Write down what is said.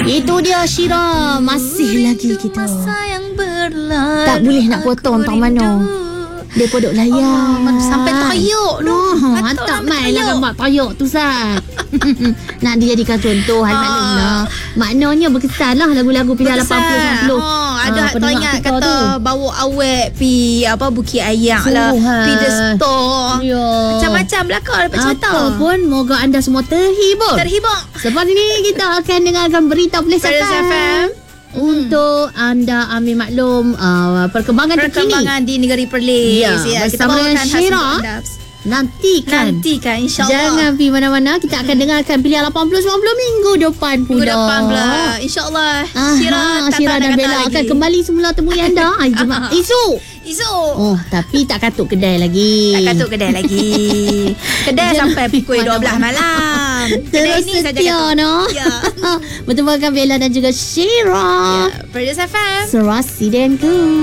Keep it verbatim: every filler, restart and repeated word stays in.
Itu dia Syira. Masih lagi kita tak boleh nak potong tak mana. Dia podok layar oh, sampai tayuk tu. Oh, tak main lah gambar tayuk tu Sat. Nak dijadikan contoh hal maklum lah. Maknanya berkesan lah lagu-lagu pilihan lapan puluh sembilan puluh. Oh, ada Ah, tak ingat kata tu, bawa awet pi apa Bukit Ayak lah, pi the store. Ya. Macam-macam belakang dapat cerita. Apa pun moga anda semua terhibur. Terhibur. Sebab ini kita akan dengarkan berita Plaza Plaza F M. F M. Untuk anda ambil maklum uh, perkembangan, perkembangan terkini di negeri Perlis. ya, Ya, kita bersama bawakan Syira. anda. Nantikan Nantikan insya-Allah. Jangan pergi mana-mana. Kita akan dengarkan pilihan lapan puluh sembilan puluh minggu depan pula. Minggu depan pula. InsyaAllah Syira, Syira dan Bella akan kembali semula temui anda hari Jumaat esok. Esok. Oh, tapi tak katuk kedai lagi. Tak katuk kedai lagi. Kedai sampai pukul dua belas malam. Kedai Terus ni saja setia no. Ya. Bertemu dengan Bella dan juga Syira. Ya, Produce F M. Serasi denku.